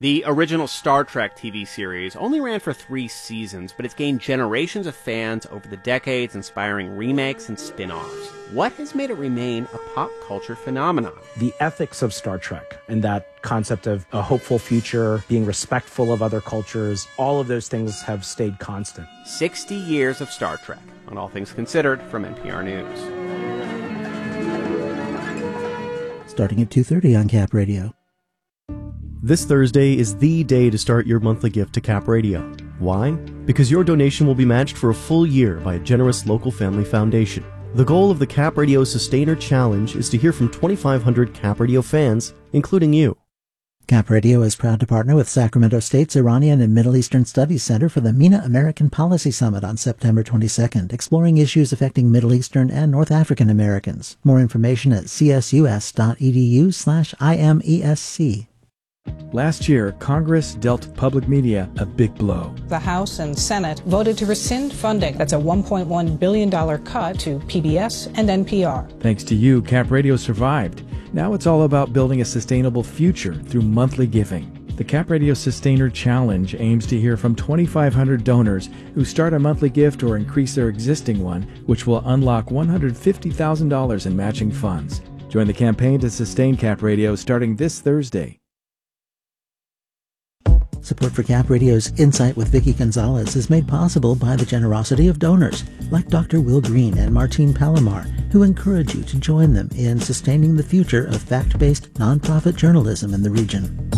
The original Star Trek TV series only ran for 3 seasons, but it's gained generations of fans over the decades, inspiring remakes and spin-offs. What has made it remain a pop culture phenomenon? The ethics of Star Trek and that concept of a hopeful future, being respectful of other cultures, all of those things have stayed constant. 60 years of Star Trek, on All Things Considered from NPR News. Starting at 2:30 on Cap Radio. This Thursday is the day to start your monthly gift to Cap Radio. Why? Because your donation will be matched for a full year by a generous local family foundation. The goal of the Cap Radio Sustainer Challenge is to hear from 2,500 Cap Radio fans, including you. Cap Radio is proud to partner with Sacramento State's Iranian and Middle Eastern Studies Center for the MENA American Policy Summit on September 22nd, exploring issues affecting Middle Eastern and North African Americans. More information at csus.edu/IMESC. Last year, Congress dealt public media a big blow. The House and Senate voted to rescind funding. That's a $1.1 billion cut to PBS and NPR. Thanks to you, Cap Radio survived. Now it's all about building a sustainable future through monthly giving. The Cap Radio Sustainer Challenge aims to hear from 2,500 donors who start a monthly gift or increase their existing one, which will unlock $150,000 in matching funds. Join the campaign to sustain Cap Radio starting this Thursday. Support for Cap Radio's Insight with Vicki Gonzalez is made possible by the generosity of donors like Dr. Will Green and Martine Palomar, who encourage you to join them in sustaining the future of fact-based nonprofit journalism in the region.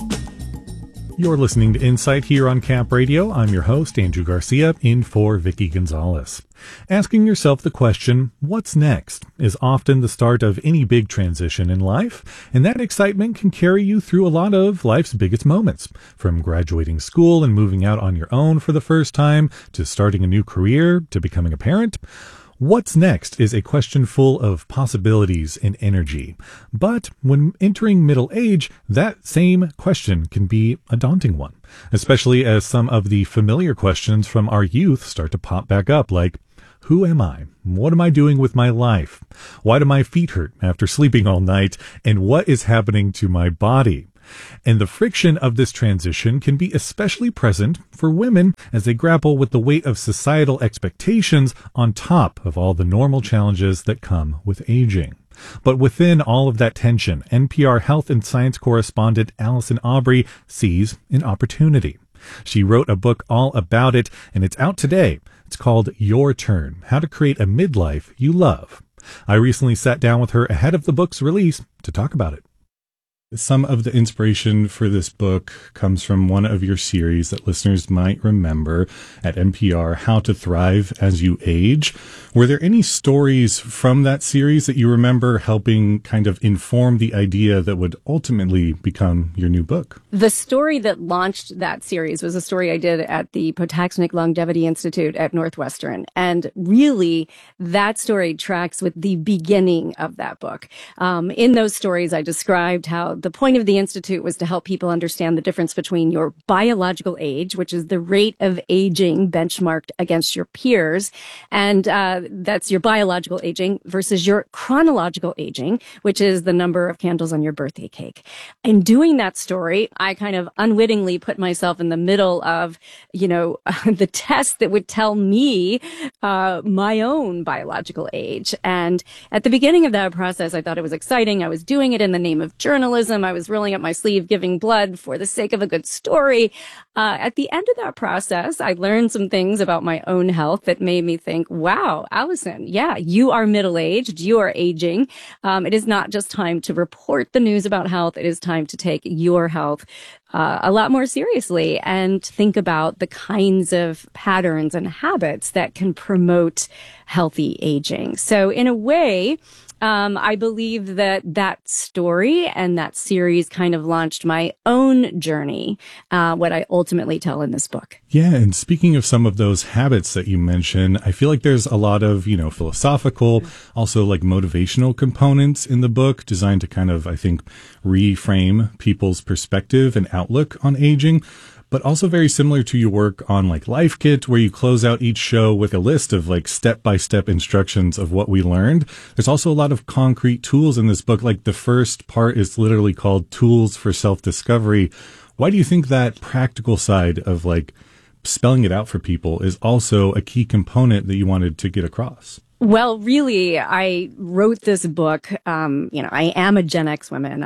You're listening to Insight here on Cap Radio. I'm your host, Andrew Garcia, in for Vicki Gonzalez. Asking yourself the question, what's next, is often the start of any big transition in life, and that excitement can carry you through a lot of life's biggest moments, from graduating school and moving out on your own for the first time, to starting a new career, to becoming a parent. What's next is a question full of possibilities and energy. But when entering middle age, that same question can be a daunting one, especially as some of the familiar questions from our youth start to pop back up, like, who am I? What am I doing with my life? Why do my feet hurt after sleeping all night? And what is happening to my body? And the friction of this transition can be especially present for women as they grapple with the weight of societal expectations on top of all the normal challenges that come with aging. But within all of that tension, NPR health and science correspondent Allison Aubrey sees an opportunity. She wrote a book all about it, and it's out today. It's called Your Turn: How to Create a Midlife You Love. I recently sat down with her ahead of the book's release to talk about it. Some of the inspiration for this book comes from one of your series that listeners might remember at NPR, How to Thrive as You Age. Were there any stories from that series that you remember helping kind of inform the idea that would ultimately become your new book? The story that launched that series was a story I did at the Potaxnick Longevity Institute at Northwestern. And really, that story tracks with the beginning of that book. In those stories, I described how the point of the Institute was to help people understand the difference between your biological age, which is the rate of aging benchmarked against your peers, and that's your biological aging, versus your chronological aging, which is the number of candles on your birthday cake. In doing that story, I kind of unwittingly put myself in the middle of, the test that would tell me my own biological age. And at the beginning of that process, I thought it was exciting. I was doing it in the name of journalism. I was rolling up my sleeve, giving blood for the sake of a good story. At the end of that process, I learned some things about my own health that made me think, wow, Allison, yeah, you are middle-aged, you are aging. It is not just time to report the news about health. It is time to take your health a lot more seriously and think about the kinds of patterns and habits that can promote healthy aging. So in a way, I believe that story and that series kind of launched my own journey, what I ultimately tell in this book. Yeah, and speaking of some of those habits that you mentioned, I feel like there's a lot of, philosophical, also like motivational components in the book designed to kind of, I think, reframe people's perspective and outlook on aging. But also very similar to your work on like Life Kit, where you close out each show with a list of like step-by-step instructions of what we learned. There's also a lot of concrete tools in this book. Like the first part is literally called Tools for Self-Discovery. Why do you think that practical side of like spelling it out for people is also a key component that you wanted to get across? Well, really, I wrote this book. I am a Gen X woman.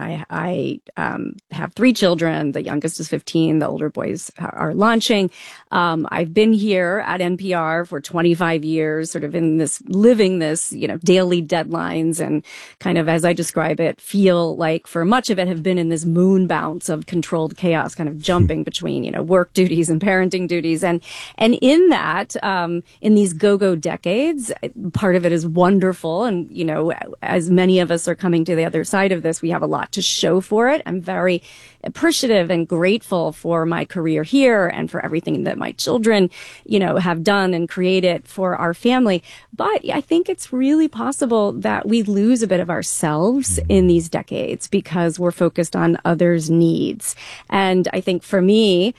I have 3 children. The youngest is 15. The older boys are launching. I've been here at NPR for 25 years, sort of living this, daily deadlines, and kind of, as I describe it, feel like for much of it have been in this moon bounce of controlled chaos, kind of jumping between, work duties and parenting duties. And in that, in these go-go decades, part of it is wonderful. And, as many of us are coming to the other side of this, we have a lot to show for it. I'm very appreciative and grateful for my career here and for everything that my children, have done and created for our family. But I think it's really possible that we lose a bit of ourselves in these decades because we're focused on others' needs. And I think for me,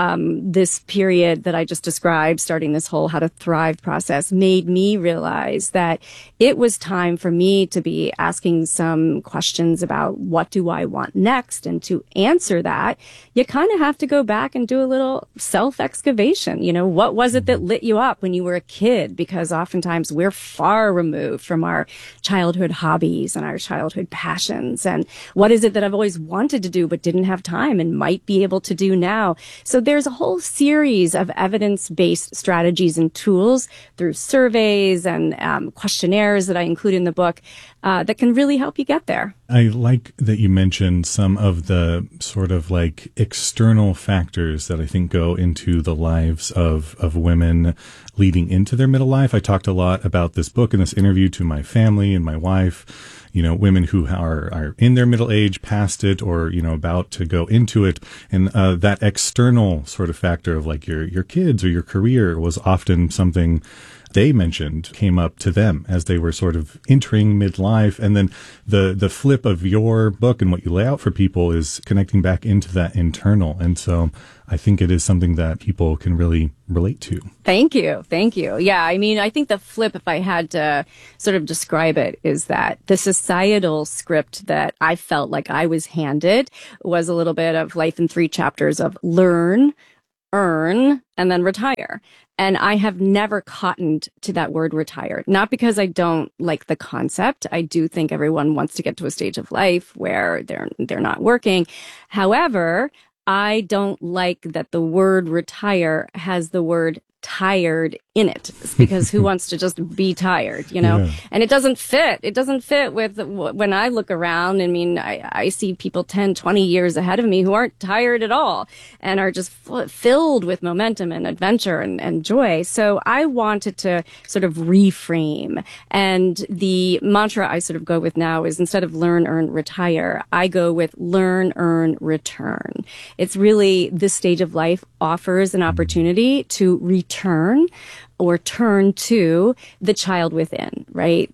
this period that I just described, starting this whole How to Thrive process, made me realize that it was time for me to be asking some questions about what do I want next? And to answer that, you kind of have to go back and do a little self-excavation. What was it that lit you up when you were a kid? Because oftentimes we're far removed from our childhood hobbies and our childhood passions. And what is it that I've always wanted to do but didn't have time and might be able to do now? So there's a whole series of evidence-based strategies and tools through surveys and questionnaires that I include in the book that can really help you get there. I like that you mentioned some of the sort of like external factors that I think go into the lives of women leading into their middle life. I talked a lot about this book in this interview to my family and my wife. Women who are in their middle age, past it, or, about to go into it. And that external sort of factor of like your kids or your career was often something they mentioned came up to them as they were sort of entering midlife. And then the flip of your book and what you lay out for people is connecting back into that internal. And so I think it is something that people can really relate to. Thank you. Yeah, I think the flip, if I had to sort of describe it, is that the societal script that I felt like I was handed was a little bit of life in 3 chapters of learn, earn, and then retire. And I have never cottoned to that word retire, not because I don't like the concept. I do think everyone wants to get to a stage of life where they're not working. However, I don't like that the word retire has the word tired in it, because who wants to just be tired, Yeah. And it doesn't fit. It doesn't fit with when I look around. I see people 10, 20 years ahead of me who aren't tired at all and are just filled with momentum and adventure and joy. So I wanted to sort of reframe. And the mantra I sort of go with now is, instead of learn, earn, retire, I go with learn, earn, return. It's really, this stage of life offers an opportunity to return or turn to the child within, right?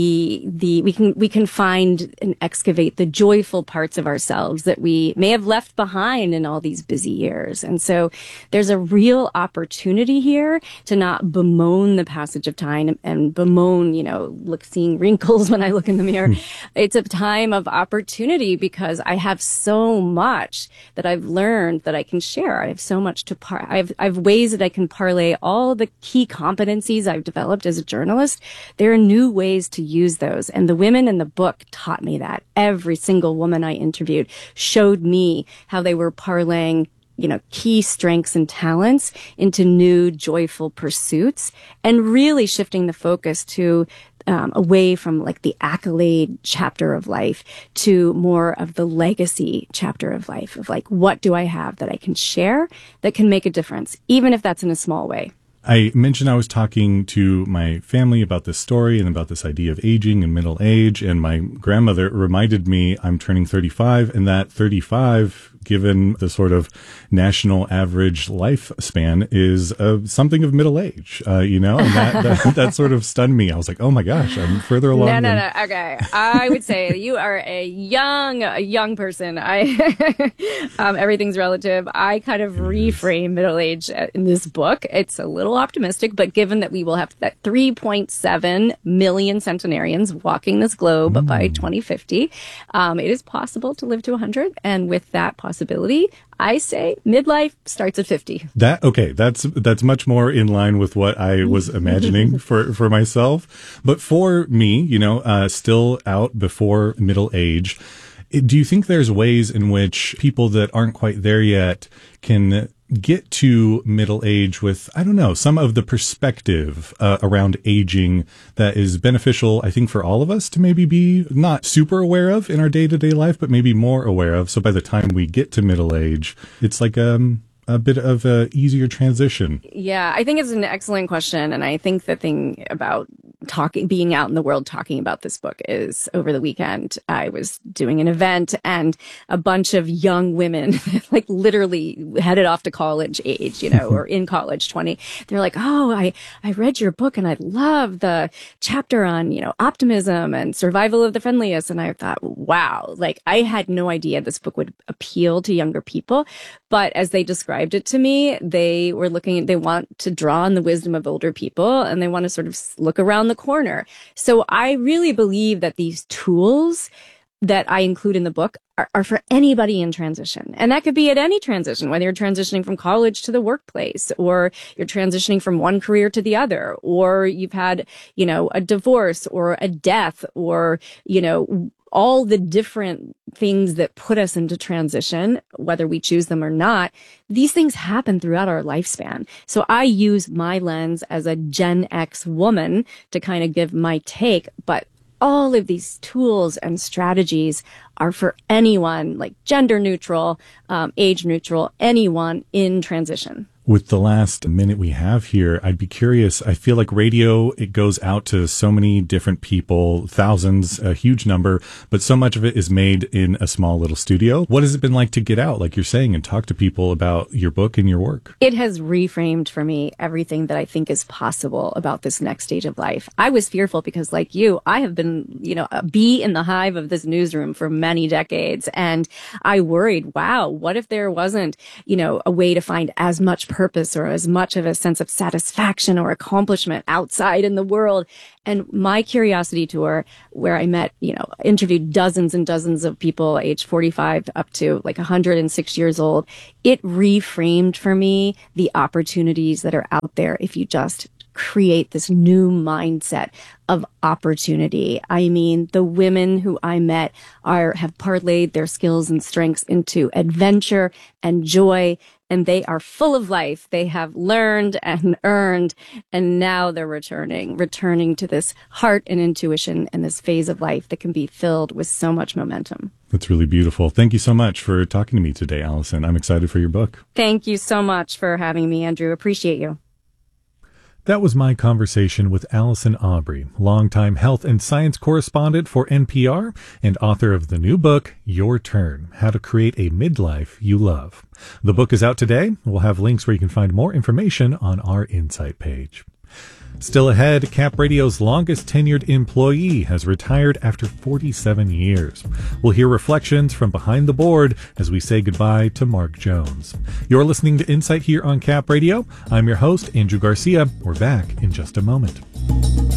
We can find and excavate the joyful parts of ourselves that we may have left behind in all these busy years. And so there's a real opportunity here to not bemoan the passage of time and bemoan, seeing wrinkles when I look in the mirror. It's a time of opportunity because I have so much that I've learned that I can share. I have so much to I have ways that I can parlay all the key competencies I've developed as a journalist. There are new ways to use those. And the women in the book taught me that. Every single woman I interviewed showed me how they were parlaying key strengths and talents into new joyful pursuits, and really shifting the focus to away from like the accolade chapter of life to more of the legacy chapter of life, of like, what do I have that I can share that can make a difference, even if that's in a small way. I mentioned I was talking to my family about this story and about this idea of aging and middle age, and my grandmother reminded me I'm turning 35, and that 35, given the sort of national average lifespan, is something of middle age, and that sort of stunned me. I was like, oh my gosh, I'm further along. No. Okay. I would say you are a young person. Everything's relative. I kind of reframe middle age in this book. It's a little optimistic, but given that we will have that 3.7 million centenarians walking this globe by 2050, it is possible to live to 100. And with that possibility. I say midlife starts at 50. That's much more in line with what I was imagining for myself. But for me, still out before middle age, do you think there's ways in which people that aren't quite there yet can get to middle age with, I don't know, some of the perspective around aging that is beneficial, I think, for all of us to maybe be not super aware of in our day-to-day life, but maybe more aware of. So by the time we get to middle age, it's like a bit of a easier transition. Yeah, I think it's an excellent question. And I think the thing about being out in the world talking about this book is over the weekend, I was doing an event and a bunch of young women, like literally headed off to college age, or in college, 20. They're like, oh, I read your book and I love the chapter on, optimism and survival of the friendliest. And I thought, wow, like I had no idea this book would appeal to younger people. But as they described it to me, they want to draw on the wisdom of older people and they want to sort of look around the corner. So I really believe that these tools that I include in the book are for anybody in transition. And that could be at any transition, whether you're transitioning from college to the workplace, or you're transitioning from one career to the other, or you've had, a divorce or a death, or, all the different things that put us into transition, whether we choose them or not. These things happen throughout our lifespan. So I use my lens as a Gen X woman to kind of give my take, but all of these tools and strategies are for anyone, like gender neutral, age neutral, anyone in transition. With the last minute we have here, I'd be curious. I feel like radio, it goes out to so many different people, thousands, a huge number, but so much of it is made in a small little studio. What has it been like to get out, like you're saying, and talk to people about your book and your work? It has reframed for me everything that I think is possible about this next stage of life. I was fearful because, like you, I have been, a bee in the hive of this newsroom for many decades. And I worried, wow, what if there wasn't, a way to find as much purpose or as much of a sense of satisfaction or accomplishment outside in the world. And my Curiosity Tour, where I met, interviewed dozens and dozens of people aged 45 up to like 106 years old, it reframed for me the opportunities that are out there if you just create this new mindset of opportunity. I mean, the women who I met have parlayed their skills and strengths into adventure and joy, and they are full of life. They have learned and earned, and now they're returning to this heart and intuition and this phase of life that can be filled with so much momentum. That's really beautiful. Thank you so much for talking to me today, Allison. I'm excited for your book. Thank you so much for having me, Andrew. Appreciate you. That was my conversation with Allison Aubrey, longtime health and science correspondent for NPR and author of the new book, Your Turn: How to Create a Midlife You Love. The book is out today. We'll have links where you can find more information on our Insight page. Still ahead, Cap Radio's longest tenured employee has retired after 47 years. We'll hear reflections from behind the board as we say goodbye to Mark Jones. You're listening to Insight here on Cap Radio. I'm your host, Andrew Garcia. We're back in just a moment.